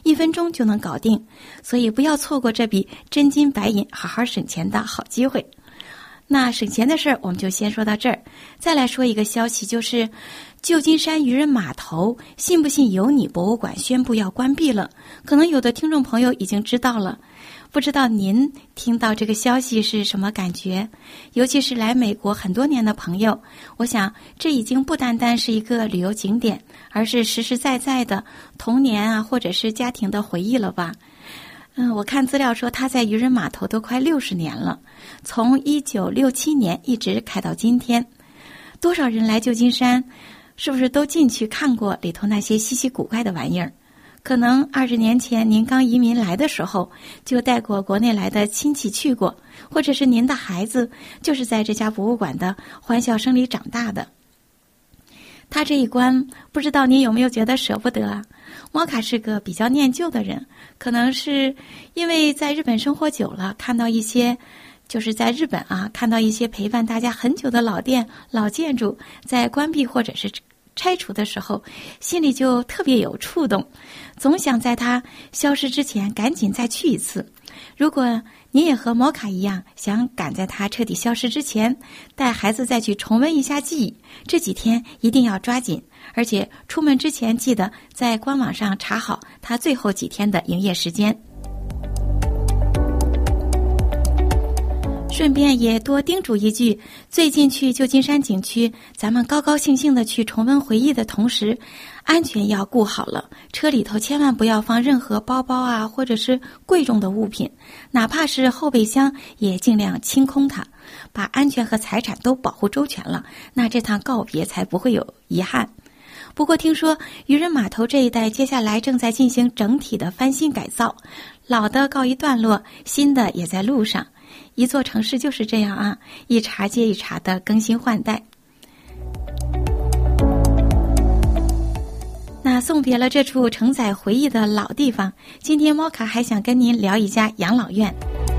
1分钟就能搞定，所以不要错过这笔真金白银好好省钱的好机会。那省钱的事儿我们就先说到这儿，再来说一个消息，就是旧金山渔人码头信不信由你博物馆宣布要关闭了，可能有的听众朋友已经知道了。不知道您听到这个消息是什么感觉？尤其是来美国很多年的朋友，我想这已经不单单是一个旅游景点，而是实实在在的童年啊，或者是家庭的回忆了吧。我看资料说他在渔人码头都快60年了，从1967年一直开到今天。多少人来旧金山，是不是都进去看过里头那些稀奇古怪的玩意儿？可能20年前您刚移民来的时候，就带过国内来的亲戚去过，或者是您的孩子就是在这家博物馆的欢笑声里长大的。他这一关，不知道您有没有觉得舍不得啊？摩卡是个比较念旧的人，可能是因为在日本生活久了，看到一些就是在日本啊，看到一些陪伴大家很久的老店、老建筑在关闭或者是拆除的时候，心里就特别有触动，总想在它消失之前赶紧再去一次。如果您也和摩卡一样，想赶在它彻底消失之前带孩子再去重温一下记忆，这几天一定要抓紧，而且出门之前记得在官网上查好它最后几天的营业时间。顺便也多叮嘱一句，最近去旧金山景区，咱们高高兴兴的去重温回忆的同时，安全要顾好了，车里头千万不要放任何包包啊，或者是贵重的物品，哪怕是后备箱也尽量清空它，把安全和财产都保护周全了，那这趟告别才不会有遗憾。不过听说渔人码头这一带接下来正在进行整体的翻新改造，老的告一段落，新的也在路上。一座城市就是这样啊，一茬接一茬的更新换代。那送别了这处承载回忆的老地方，今天摩卡还想跟您聊一家养老院。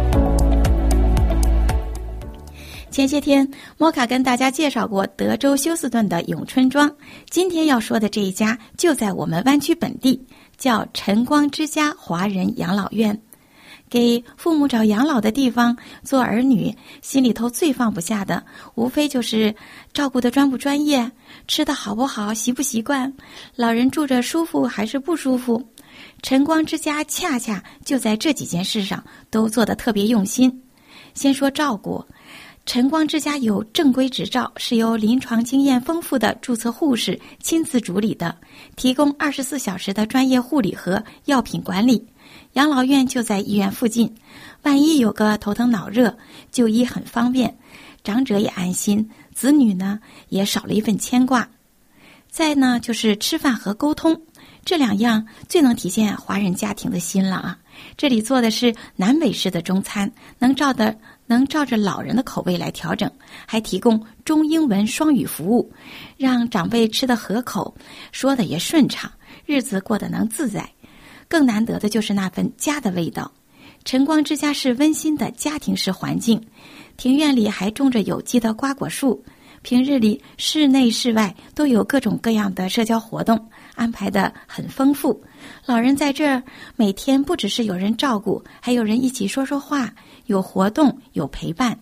前些天摩卡跟大家介绍过德州休斯顿的永春庄，今天要说的这一家就在我们湾区本地，叫晨光之家华人养老院。给父母找养老的地方，做儿女心里头最放不下的，无非就是照顾的专不专业，吃的好不好，习不习惯，老人住着舒服还是不舒服。晨光之家恰恰就在这几件事上都做得特别用心。先说照顾，晨光之家有正规执照，是由临床经验丰富的注册护士亲自主理的，提供24小时的专业护理和药品管理。养老院就在医院附近，万一有个头疼脑热，就医很方便，长者也安心，子女呢也少了一份牵挂。再呢就是吃饭和沟通，这两样最能体现华人家庭的心了啊。这里做的是南美式的中餐，能照着老人的口味来调整，还提供中英文双语服务，让长辈吃得合口，说的也顺畅，日子过得能自在。更难得的就是那份家的味道。晨光之家是温馨的家庭式环境，庭院里还种着有机的瓜果树，平日里室内室外都有各种各样的社交活动，安排得很丰富。老人在这儿每天不只是有人照顾，还有人一起说说话，有活动，有陪伴。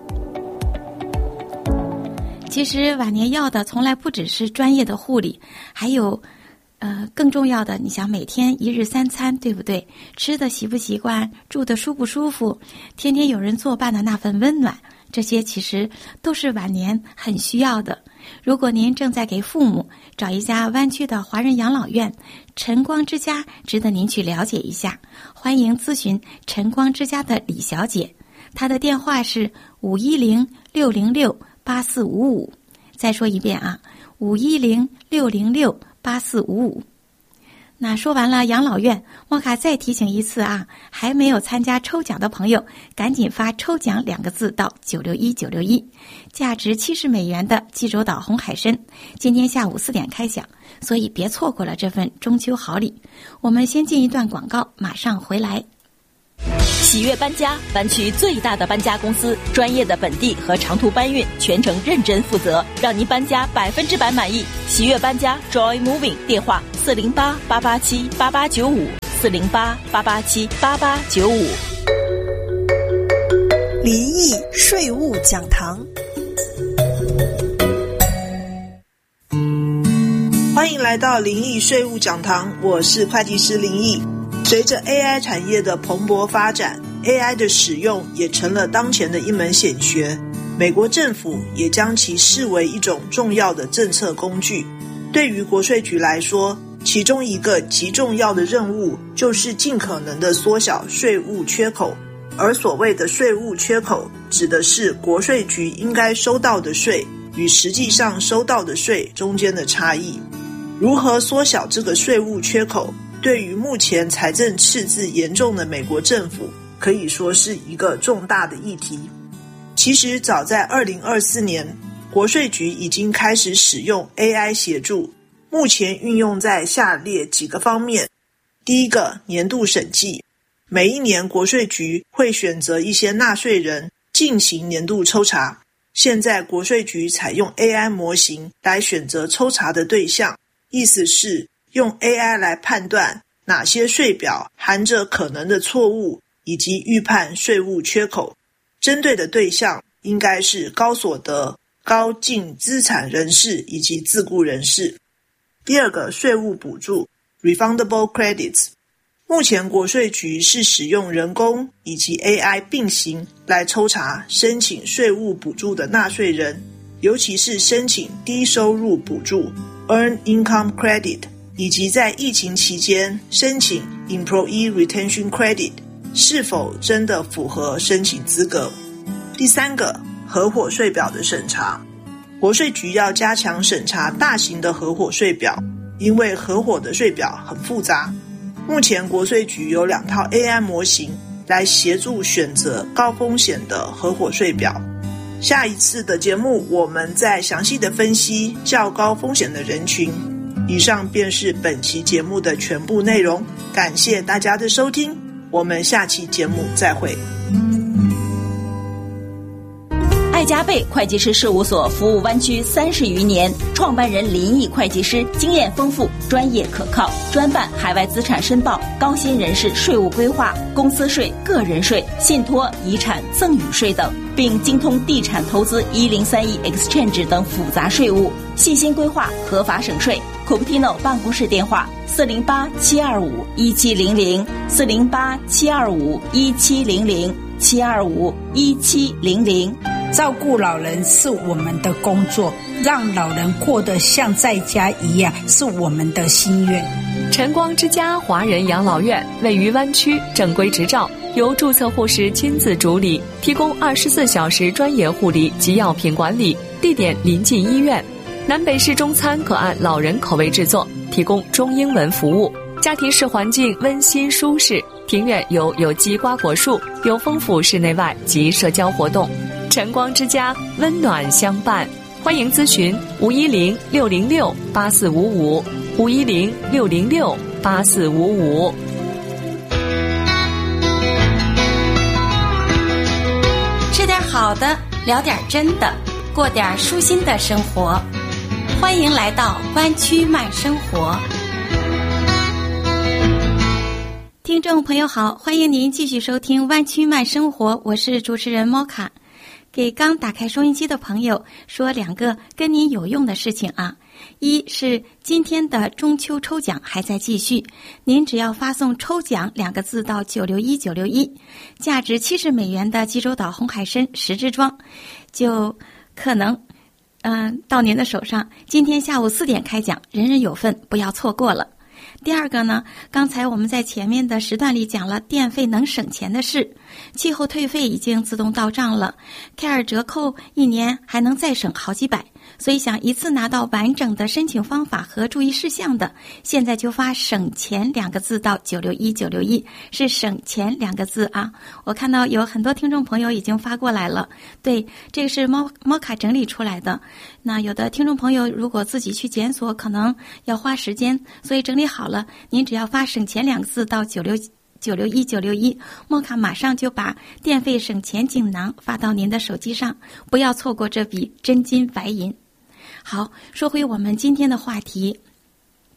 其实晚年要的从来不只是专业的护理，还有更重要的，你想每天1日3餐，对不对？吃的习不习惯，住的舒不舒服，天天有人作伴的那份温暖，这些其实都是晚年很需要的。如果您正在给父母找一家湾区的华人养老院，晨光之家值得您去了解一下。欢迎咨询晨光之家的李小姐，她的电话是510-606-8455。再说一遍啊，510-606-8455。那说完了养老院，莫卡再提醒一次啊，还没有参加抽奖的朋友，赶紧发抽奖2个字到961961，价值$70的济州岛红海参，今天下午4点开奖，所以别错过了这份中秋好礼。我们先进一段广告，马上回来。 喜悦搬家，湾区最大的搬家公司，专业的本地和长途搬运，全程认真负责，让您搬家100%满意。喜悦搬家 Joy Moving 电话408-887-8895 408-887-8895。 林毅税务讲堂， 欢迎来到林毅税务讲堂，我是会计师林毅。随着 AI 产业的蓬勃发展， AI 的使用也成了当前的一门显学，美国政府也将其视为一种重要的政策工具。对于国税局来说，其中一个极重要的任务就是尽可能的缩小税务缺口，而所谓的税务缺口指的是国税局应该收到的税与实际上收到的税中间的差异。如何缩小这个税务缺口，对于目前财政赤字严重的美国政府可以说是一个重大的议题。其实早在2024年，国税局已经开始使用 AI 协助，目前运用在下列几个方面。第一个，年度审计。每一年国税局会选择一些纳税人进行年度抽查，现在国税局采用 AI 模型来选择抽查的对象，意思是用 AI 来判断哪些税表含着可能的错误，以及预判税务缺口。针对的对象应该是高所得、高净资产人士以及自雇人士。第二个，税务补助 Refundable Credits。 目前国税局是使用人工以及 AI 并行来抽查申请税务补助的纳税人，尤其是申请低收入补助 Earned Income Credit， 以及在疫情期间申请 Employee Retention Credit 是否真的符合申请资格。第三个，合伙税表的审查。国税局要加强审查大型的合伙税表，因为合伙的税表很复杂。目前国税局有2套 AI 模型来协助选择高风险的合伙税表。下一次的节目我们再详细的分析较高风险的人群。以上便是本期节目的全部内容，感谢大家的收听，我们下期节目再会。 爱加倍会计师事务所服务湾区30余年，创办人林毅会计师经验丰富，专业可靠，专办海外资产申报、高薪人士税务规划、公司税、个人税、信托、遗产、赠与税等，并精通地产投资1031 Exchange 等复杂税务，细心规划合法省税。Cupertino 办公室电话408-725-1700 408-725-1700 725-1700。 照顾老人是我们的工作，让老人过得像在家一样是我们的心愿。 晨光之家华人养老院位于湾区，正规执照，由注册护士亲自主理，提供24小时专业护理及药品管理，地点临近医院。南北式中餐可按老人口味制作，提供中英文服务。家庭式环境温馨舒适，庭院有有机瓜果树，有丰富室内外及社交活动。晨光之家温暖相伴，欢迎咨询510-606-8455 510-606-8455。 吃点好的，聊点真的，过点舒心的生活。欢迎来到湾区慢生活。听众朋友好，欢迎您继续收听湾区慢生活，我是主持人猫卡。给刚打开收音机的朋友说2个跟您有用的事情啊。一是今天的中秋抽奖还在继续，您只要发送抽奖2个字到961961，价值70美元的济州岛红海参10支装就可能到您的手上。今天下午4点开奖，人人有份，不要错过了。第二个呢，刚才我们在前面的时段里讲了电费能省钱的事，气候退费已经自动到账了，Care 折扣1年还能再省好几百，所以想一次拿到完整的申请方法和注意事项的，现在就发省钱2个字到961961，是省钱2个字啊。我看到有很多听众朋友已经发过来了，对，这个是猫卡整理出来的。那有的听众朋友如果自己去检索可能要花时间，所以整理好了，您只要发省钱2个字到961961，猫卡马上就把电费省钱锦囊发到您的手机上，不要错过这笔真金白银。好，说回我们今天的话题，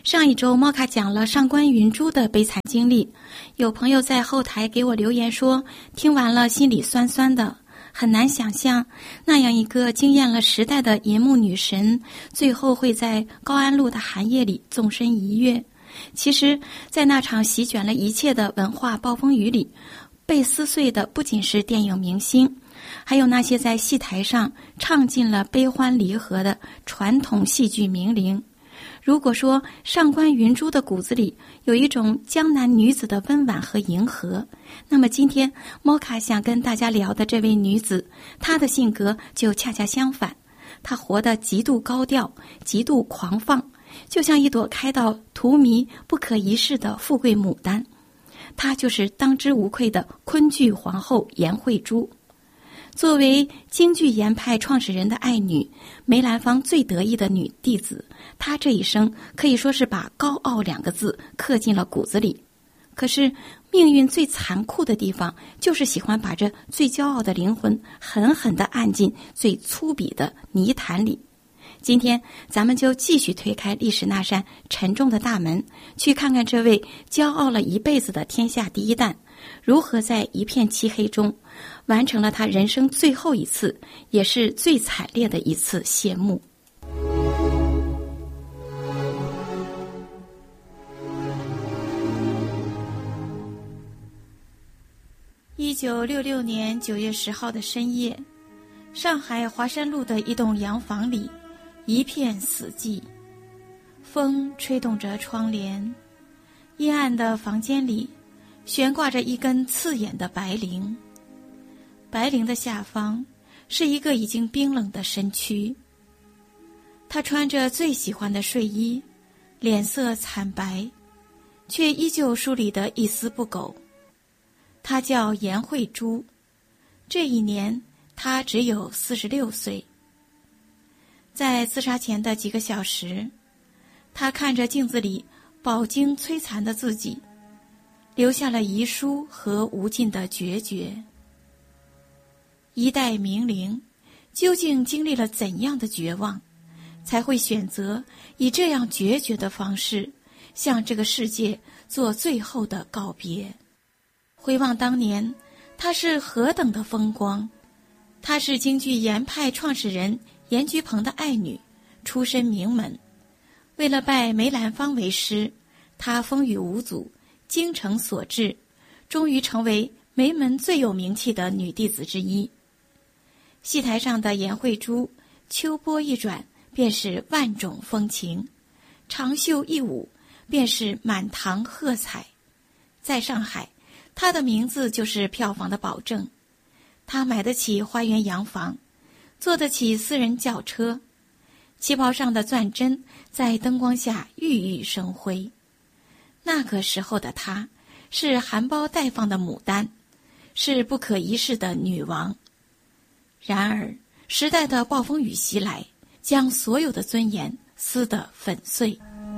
上一周猫卡讲了上官云珠的悲惨经历，有朋友在后台给我留言说，听完了心里酸酸的，很难想象那样一个惊艳了时代的银幕女神，最后会在高安路的寒夜里纵身一跃。其实在那场席卷了一切的文化暴风雨里，被撕碎的不仅是电影明星，还有那些在戏台上唱尽了悲欢离合的传统戏剧名伶。如果说上官云珠的骨子里有一种江南女子的温婉和迎合，那么今天猫卡想跟大家聊的这位女子，她的性格就恰恰相反。她活得极度高调，极度狂放，就像一朵开到荼蘼不可一世的富贵牡丹。她就是当之无愧的昆剧皇后颜慧珠。作为京剧研派创始人的爱女，梅兰芳最得意的女弟子，她这一生可以说是把高傲2个字刻进了骨子里。可是命运最残酷的地方，就是喜欢把这最骄傲的灵魂狠狠地按进最粗鄙的泥潭里。今天咱们就继续推开历史那扇沉重的大门，去看看这位骄傲了一辈子的天下第一旦，如何在一片漆黑中完成了他人生最后一次，也是最惨烈的一次谢幕。1966年9月10号的深夜，上海华山路的一栋洋房里，一片死寂，风吹动着窗帘，阴暗的房间里悬挂着一根刺眼的白绫，白绫的下方是一个已经冰冷的身躯。他穿着最喜欢的睡衣，脸色惨白，却依旧梳理得一丝不苟。他叫颜慧珠，这一年他只有46岁。在自杀前的几个小时，他看着镜子里饱经摧残的自己，留下了遗书和无尽的决绝。一代名伶究竟经历了怎样的绝望，才会选择以这样决绝的方式向这个世界做最后的告别？回望当年，她是何等的风光。她是京剧研派创始人严菊鹏的爱女，出身名门。为了拜梅兰芳为师，她风雨无阻，精诚所至，终于成为梅门最有名气的女弟子之一。戏台上的颜慧珠，秋波一转便是万种风情，长袖一舞便是满堂喝彩。在上海，她的名字就是票房的保证。她买得起花园洋房，坐得起私人轿车，旗袍上的钻针在灯光下熠熠生辉。那个时候的她是含苞待放的牡丹，是不可一世的女王。然而时代的暴风雨袭来，将所有的尊严撕得粉碎。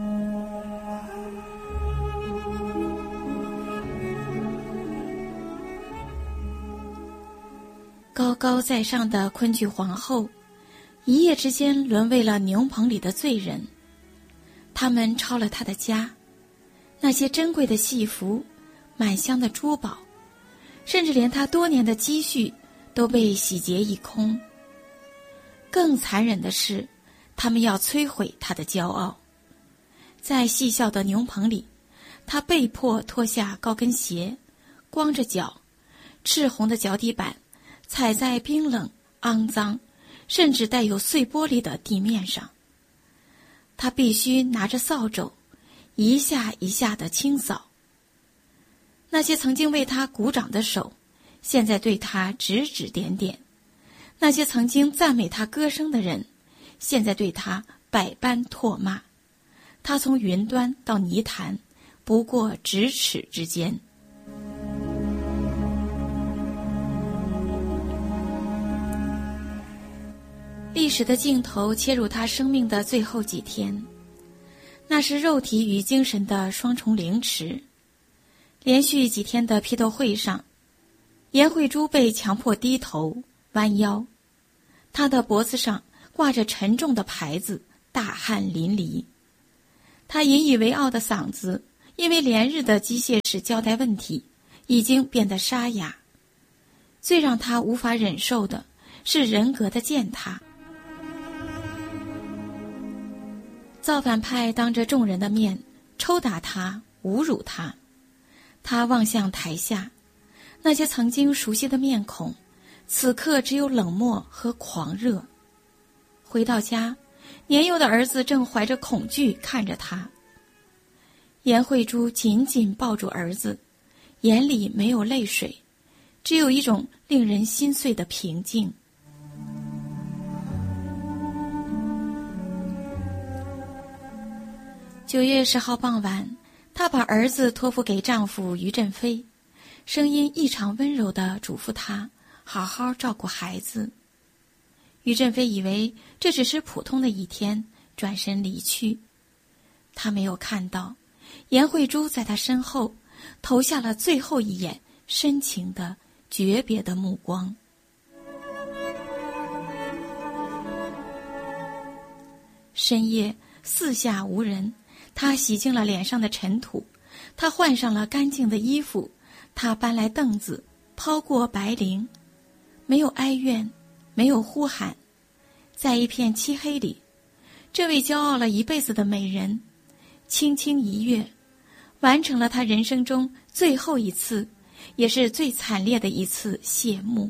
高高在上的昆剧皇后，一夜之间沦为了牛棚里的罪人。他们抄了她的家，那些珍贵的戏服，满箱的珠宝，甚至连她多年的积蓄都被洗劫一空。更残忍的是，他们要摧毁她的骄傲。在戏校的牛棚里，她被迫脱下高跟鞋，光着脚，赤红的脚底板踩在冰冷、肮脏，甚至带有碎玻璃的地面上。他必须拿着扫帚，一下一下地清扫。那些曾经为他鼓掌的手，现在对他指指点点；那些曾经赞美他歌声的人，现在对他百般唾骂。他从云端到泥潭，不过咫尺之间。历史的镜头切入他生命的最后几天，那是肉体与精神的双重凌迟。连续几天的批斗会上，颜慧珠被强迫低头弯腰，她的脖子上挂着沉重的牌子，大汗淋漓。 他引以为傲的嗓子因为连日的机械式交代问题已经变得沙哑。最让他无法忍受的是人格的践踏。造反派当着众人的面抽打他，侮辱他。他望向台下，那些曾经熟悉的面孔，此刻只有冷漠和狂热。回到家，年幼的儿子正怀着恐惧看着他。颜慧珠紧紧抱住儿子，眼里没有泪水，只有一种令人心碎的平静。9月10号傍晚，她把儿子托付给丈夫于振飞，声音异常温柔地嘱咐他好好照顾孩子。于振飞以为这只是普通的一天，转身离去。他没有看到颜慧珠在他身后投下了最后一眼深情的诀别的目光。深夜四下无人，他洗净了脸上的尘土，他换上了干净的衣服，他搬来凳子，抛过白绫，没有哀怨，没有呼喊。在一片漆黑里，这位骄傲了一辈子的美人轻轻一跃，完成了她人生中最后一次，也是最惨烈的一次谢幕。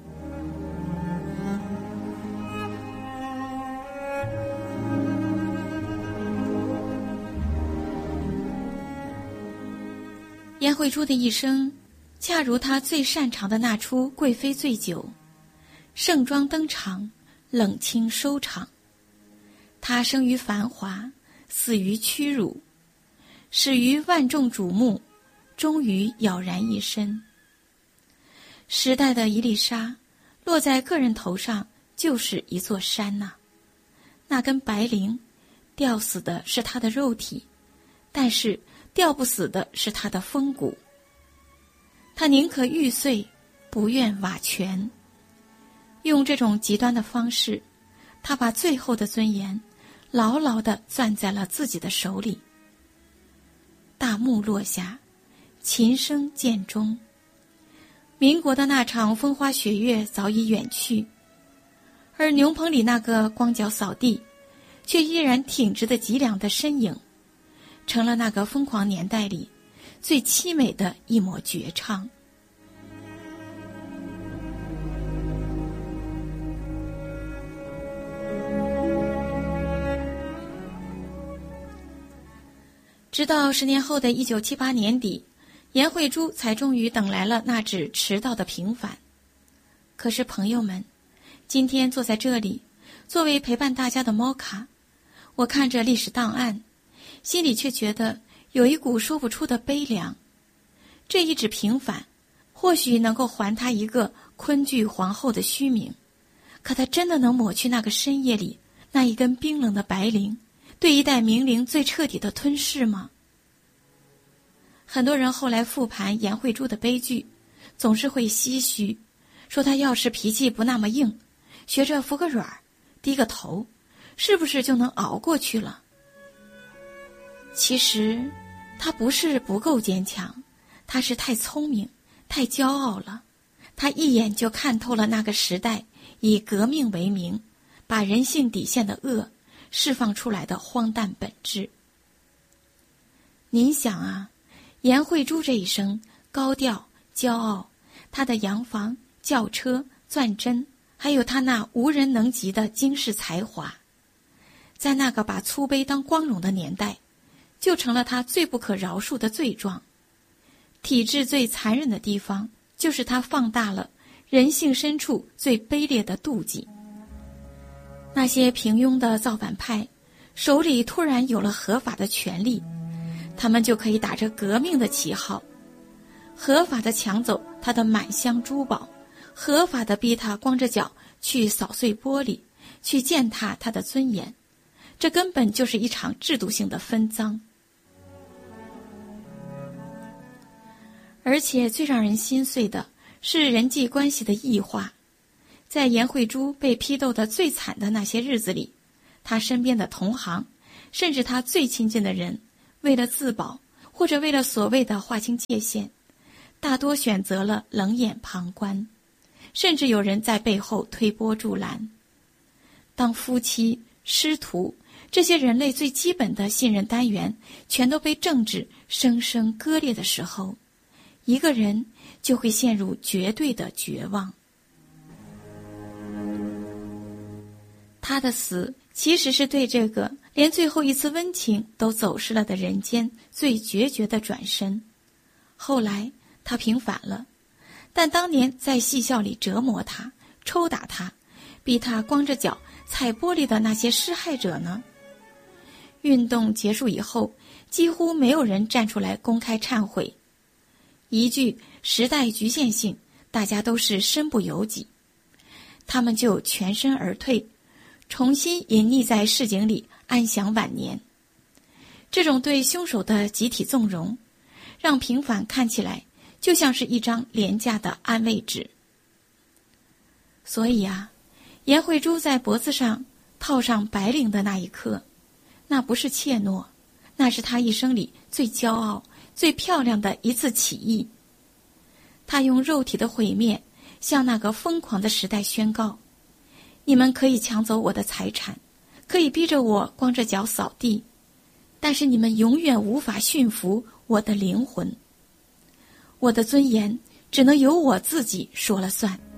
颜慧珠的一生恰如她最擅长的那出贵妃醉酒，盛装登场，冷清收场。她生于繁华，死于屈辱，始于万众瞩目，终于杳然一身。时代的一粒沙落在个人头上就是一座山呐。那根白绫吊死的是他的肉体，但是吊不死的是他的风骨。他宁可玉碎，不愿瓦全。用这种极端的方式，他把最后的尊严牢牢地攥在了自己的手里。大幕落下，琴声渐终。民国的那场风花雪月早已远去，而牛棚里那个光脚扫地却依然挺直的脊梁的身影，成了那个疯狂年代里最凄美的一抹绝唱。直到10年后的1978年底，颜慧珠才终于等来了那纸迟到的平反。可是朋友们，今天坐在这里，作为陪伴大家的猫卡，我看着历史档案，心里却觉得有一股说不出的悲凉。这一纸平反或许能够还他一个昆剧皇后的虚名，可他真的能抹去那个深夜里那一根冰冷的白绫对一代名伶最彻底的吞噬吗？很多人后来复盘颜慧珠的悲剧，总是会唏嘘，说她要是脾气不那么硬，学着服个软，低个头，是不是就能熬过去了？其实她不是不够坚强，她是太聪明，太骄傲了。她一眼就看透了那个时代以革命为名，把人性底线的恶释放出来的荒诞本质。您想啊，颜慧珠这一生高调骄傲，她的洋房轿车钻针，还有她那无人能及的惊世才华，在那个把粗卑当光荣的年代，就成了她最不可饶恕的罪状。体制最残忍的地方，就是她放大了人性深处最卑劣的妒忌。那些平庸的造反派手里突然有了合法的权利，他们就可以打着革命的旗号，合法的抢走他的满箱珠宝，合法的逼他光着脚去扫碎玻璃，去践踏他的尊严。这根本就是一场制度性的分赃。而且最让人心碎的是人际关系的异化。在颜慧珠被批斗的最惨的那些日子里，她身边的同行甚至他最亲近的人，为了自保或者为了所谓的划清界限，大多选择了冷眼旁观，甚至有人在背后推波助澜。当夫妻、师徒这些人类最基本的信任单元全都被政治生生割裂的时候，一个人就会陷入绝对的绝望。他的死其实是对这个连最后一丝温情都走失了的人间最决绝的转身。后来他平反了，但当年在戏校里折磨他、抽打他、逼他光着脚踩玻璃的那些施害者呢？运动结束以后，几乎没有人站出来公开忏悔。一句时代局限性，大家都是身不由己，他们就全身而退，重新隐匿在市井里安享晚年。这种对凶手的集体纵容，让平反看起来就像是一张廉价的安慰纸。所以啊，颜慧珠在脖子上套上白绫的那一刻，那不是怯懦，那是她一生里最骄傲、最漂亮的一次起义。她用肉体的毁灭向那个疯狂的时代宣告：你们可以抢走我的财产，可以逼着我光着脚扫地，但是你们永远无法驯服我的灵魂。我的尊严只能由我自己说了算。